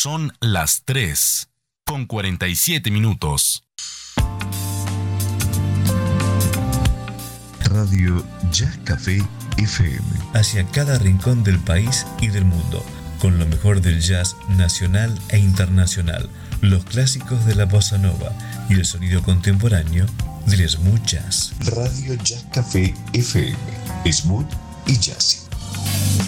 Son las 3:47. Radio Jazz Café FM. Hacia cada rincón del país y del mundo, con lo mejor del jazz nacional e internacional, los clásicos de la bossa nova y el sonido contemporáneo del smooth jazz. Radio Jazz Café FM. Smooth y jazzy.